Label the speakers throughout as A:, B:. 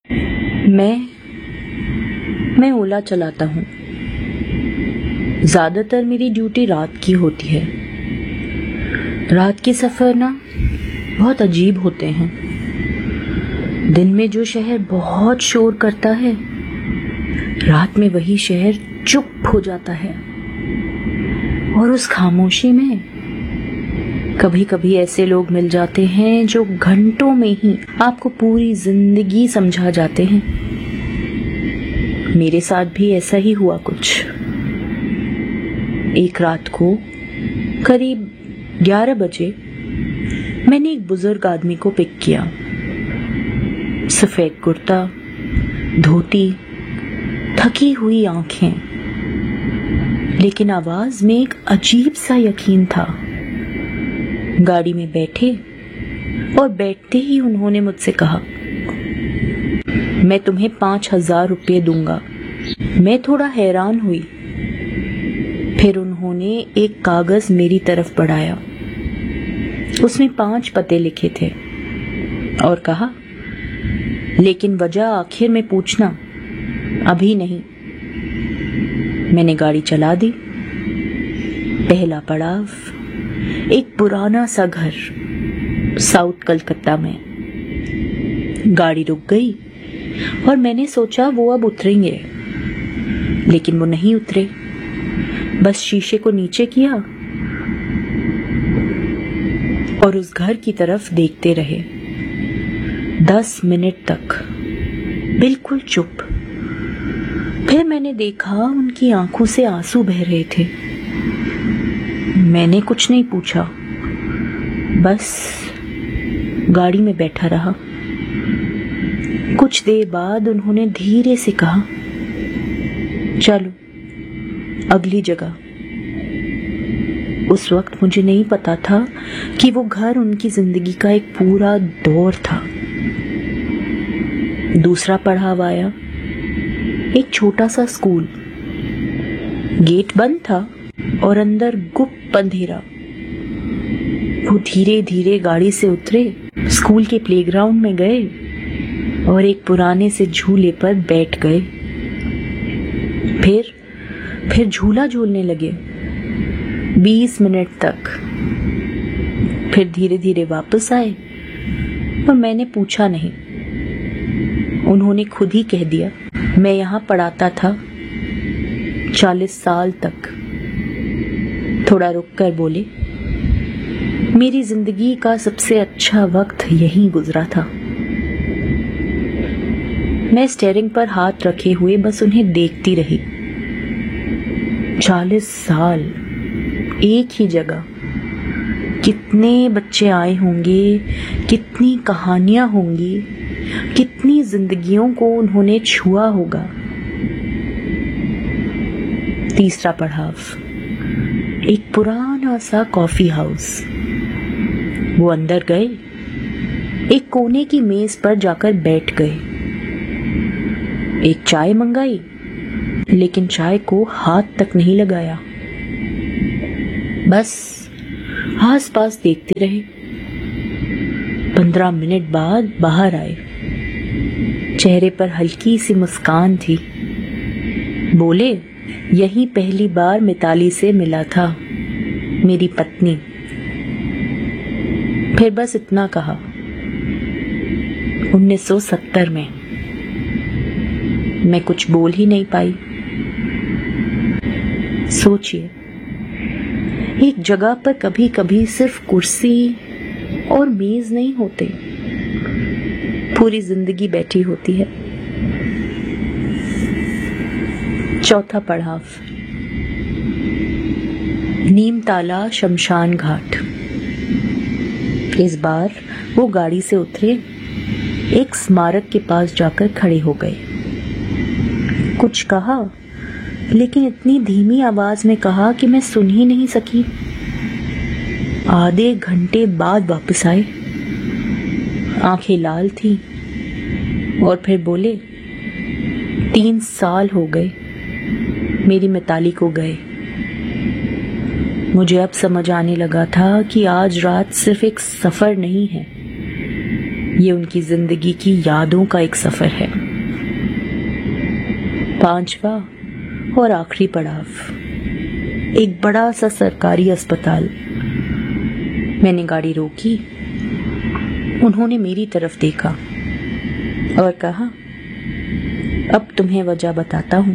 A: मैं ओला चलाता हूँ। ज्यादातर मेरी ड्यूटी रात की होती है। रात के सफर ना बहुत अजीब होते हैं। दिन में जो शहर बहुत शोर करता है, रात में वही शहर चुप हो जाता है। और उस खामोशी में कभी कभी ऐसे लोग मिल जाते हैं जो घंटों में ही आपको पूरी जिंदगी समझा जाते हैं। मेरे साथ भी ऐसा ही हुआ कुछ। एक रात को करीब 11 बजे मैंने एक बुजुर्ग आदमी को पिक किया। सफेद कुर्ता, धोती, थकी हुई आंखें, लेकिन आवाज में एक अजीब सा यकीन था। गाड़ी में बैठे और बैठते ही उन्होंने मुझसे कहा, मैं तुम्हें 5,000 रुपये दूंगा। मैं थोड़ा हैरान हुई। फिर उन्होंने एक कागज मेरी तरफ बढ़ाया। उसमें 5 पते लिखे थे और कहा, लेकिन वजह आखिर में पूछना, अभी नहीं। मैंने गाड़ी चला दी। पहला पड़ाव, एक पुराना सा घर साउथ कलकत्ता में। गाड़ी रुक गई और मैंने सोचा वो अब उतरेंगे, लेकिन वो नहीं उतरे। बस शीशे को नीचे किया और उस घर की तरफ देखते रहे 10 मिनट तक, बिल्कुल चुप। फिर मैंने देखा उनकी आंखों से आंसू बह रहे थे। मैंने कुछ नहीं पूछा, बस गाड़ी में बैठा रहा। कुछ देर बाद उन्होंने धीरे से कहा, चलो अगली जगह। उस वक्त मुझे नहीं पता था कि वो घर उनकी जिंदगी का एक पूरा दौर था। दूसरा पड़ाव आया, एक छोटा सा स्कूल। गेट बंद था और अंदर गुप्त अंधेरा। वो धीरे धीरे गाड़ी से उतरे, स्कूल के प्लेग्राउंड में गए और एक पुराने से झूले पर बैठ गए। फिर झूला झूलने लगे 20 मिनट तक। फिर धीरे धीरे वापस आए और मैंने पूछा नहीं। उन्होंने खुद ही कह दिया, मैं यहाँ पढ़ाता था 40 साल तक। थोड़ा रुक कर बोले, मेरी जिंदगी का सबसे अच्छा वक्त यहीं गुजरा था। मैं स्टीयरिंग पर हाथ रखे हुए बस उन्हें देखती रही। 40 साल एक ही जगह। कितने बच्चे आए होंगे, कितनी कहानियां होंगी, कितनी जिंदगियों को उन्होंने छुआ होगा। तीसरा पड़ाव, एक पुराना सा कॉफी हाउस। वो अंदर गए, एक कोने की मेज पर जाकर बैठ गए। एक चाय मंगाई, लेकिन चाय को हाथ तक नहीं लगाया। बस आसपास देखते रहे। 15 मिनट बाद बाहर आए। चेहरे पर हल्की सी मुस्कान थी। बोले, यही पहली बार मिताली से मिला था, मेरी पत्नी। फिर बस इतना कहा, 1970 में। मैं कुछ बोल ही नहीं पाई। सोचिए, एक जगह पर कभी कभी सिर्फ कुर्सी और मेज नहीं होते, पूरी जिंदगी बैठी होती है। चौथा पड़ाव, नीमताला शमशान घाट। इस बार वो गाड़ी से उतरे, एक स्मारक के पास जाकर खड़े हो गए। कुछ कहा, लेकिन इतनी धीमी आवाज में कहा कि मैं सुन ही नहीं सकी। आधे घंटे बाद वापस आए। आंखें लाल थी और फिर बोले, 3 साल हो गए मेरी मिताली को गए। मुझे अब समझ आने लगा था कि आज रात सिर्फ एक सफर नहीं है, ये उनकी जिंदगी की यादों का एक सफर है। 5वां और आखिरी पड़ाव, एक बड़ा सा सरकारी अस्पताल। मैंने गाड़ी रोकी, उन्होंने मेरी तरफ देखा और कहा, अब तुम्हें वजह बताता हूं।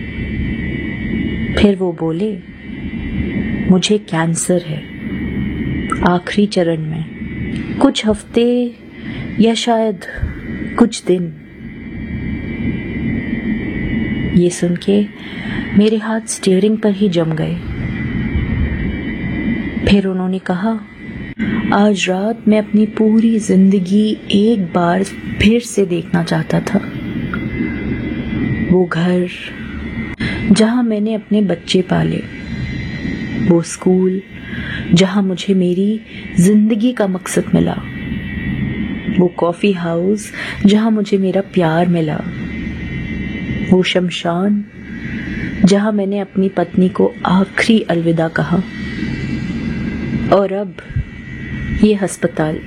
A: फिर वो बोले, मुझे कैंसर है, आखिरी चरण में, कुछ हफ्ते या शायद कुछ दिन। ये सुन के मेरे हाथ स्टीयरिंग पर ही जम गए। फिर उन्होंने कहा, आज रात मैं अपनी पूरी जिंदगी एक बार फिर से देखना चाहता था। वो घर जहां मैंने अपने बच्चे पाले, वो स्कूल जहां मुझे मेरी जिंदगी का मकसद मिला, वो कॉफी हाउस जहां मुझे मेरा प्यार मिला, वो शमशान जहां मैंने अपनी पत्नी को आखिरी अलविदा कहा, और अब ये अस्पताल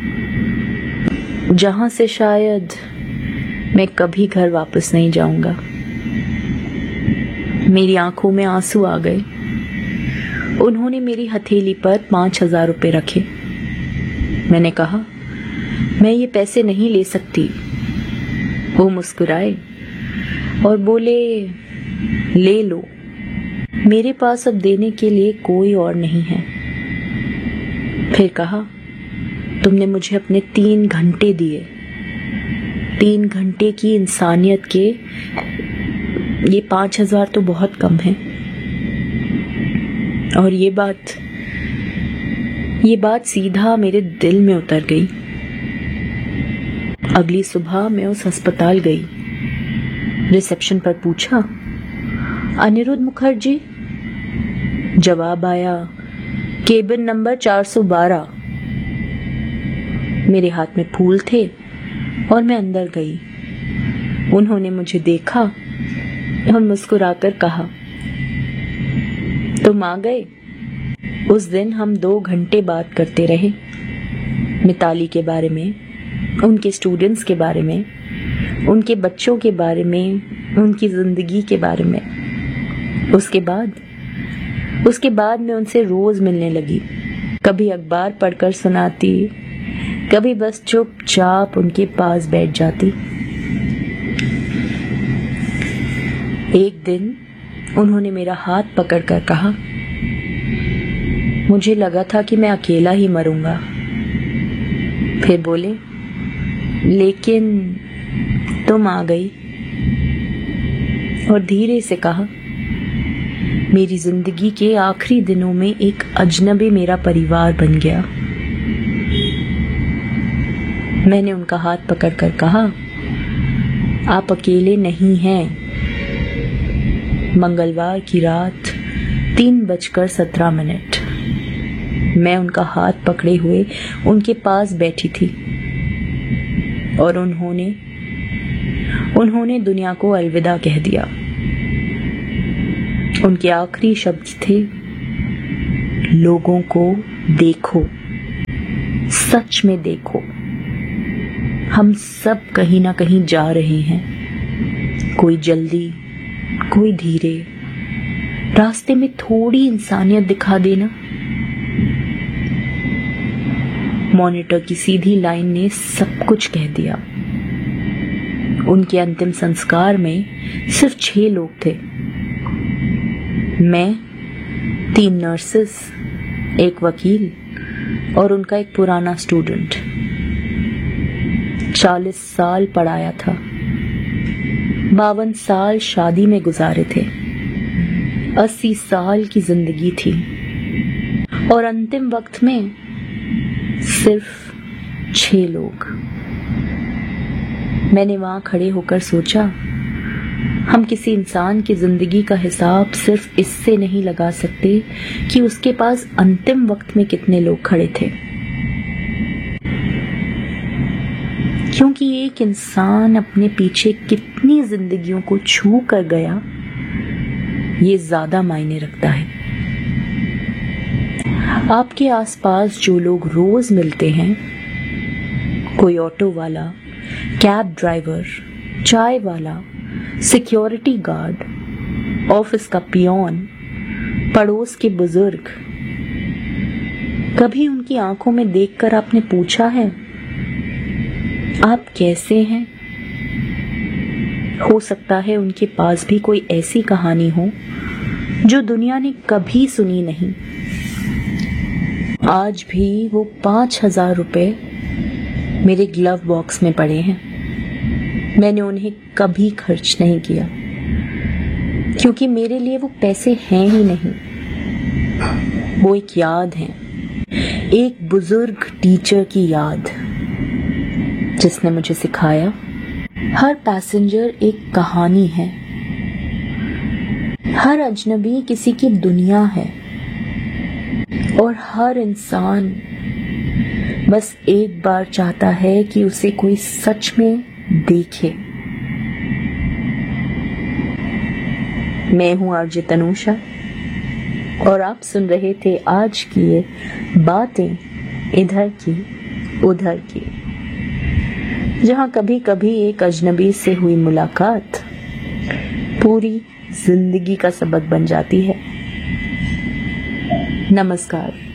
A: जहां से शायद मैं कभी घर वापस नहीं जाऊंगा। मेरी आंखों में आंसू आ गए। उन्होंने मेरी हथेली पर 5,000 रुपए रखे। मैंने कहा, मैं ये पैसे नहीं ले सकती। वो मुस्कुराए और बोले, ले लो, मेरे पास अब देने के लिए कोई और नहीं है। फिर कहा, तुमने मुझे अपने 3 घंटे दिए, 3 घंटे की इंसानियत के, ये 5,000 तो बहुत कम है। और ये बात सीधा मेरे दिल में उतर गई। अगली सुबह मैं उस अस्पताल गई, रिसेप्शन पर पूछा, अनिरुद्ध मुखर्जी? जवाब आया, केबिन नंबर 412। मेरे हाथ में फूल थे और मैं अंदर गई। उन्होंने मुझे देखा और मुस्कुराकर कहा, तुम आ गए। उस दिन हम 2 घंटे बात करते रहे, मिताली के बारे में, उनके स्टूडेंट्स के बारे में, उनके बच्चों के बारे में, उनकी जिंदगी के बारे में। उसके बाद मैं उनसे रोज मिलने लगी। कभी अखबार पढ़कर सुनाती, कभी बस चुपचाप उनके पास बैठ जाती। एक दिन उन्होंने मेरा हाथ पकड़कर कहा, मुझे लगा था कि मैं अकेला ही मरूंगा। फिर बोले, लेकिन तुम आ गई। और धीरे से कहा, मेरी जिंदगी के आखिरी दिनों में एक अजनबी मेरा परिवार बन गया। मैंने उनका हाथ पकड़कर कहा, आप अकेले नहीं हैं। मंगलवार की रात 3:17 मैं उनका हाथ पकड़े हुए उनके पास बैठी थी और उन्होंने दुनिया को अलविदा कह दिया। उनके आखिरी शब्द थे, लोगों को देखो, सच में देखो, हम सब कहीं ना कहीं जा रहे हैं, कोई जल्दी, कोई धीरे, रास्ते में थोड़ी इंसानियत दिखा देना। मॉनिटर की सीधी लाइन ने सब कुछ कह दिया। उनके अंतिम संस्कार में सिर्फ 6 लोग थे, मैं, 3 नर्सेस, एक वकील और उनका एक पुराना स्टूडेंट। 40 साल पढ़ाया था, 52 साल शादी में गुजारे थे, 80 साल की जिंदगी थी और अंतिम वक्त में सिर्फ 6 लोग। मैंने वहां खड़े होकर सोचा, हम किसी इंसान की जिंदगी का हिसाब सिर्फ इससे नहीं लगा सकते कि उसके पास अंतिम वक्त में कितने लोग खड़े थे, क्योंकि एक इंसान अपने पीछे कितनी जिंदगियों को छू कर गया, ये ज्यादा मायने रखता है। आपके आसपास जो लोग रोज मिलते हैं, कोई ऑटो वाला, कैब ड्राइवर, चाय वाला, सिक्योरिटी गार्ड, ऑफिस का पियोन, पड़ोस के बुजुर्ग। कभी उनकी आंखों में देखकर आपने पूछा है, आप कैसे हैं? हो सकता है उनके पास भी कोई ऐसी कहानी हो जो दुनिया ने कभी सुनी नहीं। आज भी वो 5,000 रुपए मेरे ग्लव बॉक्स में पड़े हैं। मैंने उन्हें कभी खर्च नहीं किया, क्योंकि मेरे लिए वो पैसे हैं ही नहीं। वो एक याद है, एक बुजुर्ग टीचर की याद, जिसने मुझे सिखाया हर पैसेंजर एक कहानी है, हर अजनबी किसी की दुनिया है, और हर इंसान बस एक बार चाहता है कि उसे कोई सच में देखे। मैं हूं आरजे तनुषा और आप सुन रहे थे आज की ये बातें इधर की उधर की, जहां कभी कभी एक अजनबी से हुई मुलाकात पूरी जिंदगी का सबक बन जाती है। नमस्कार।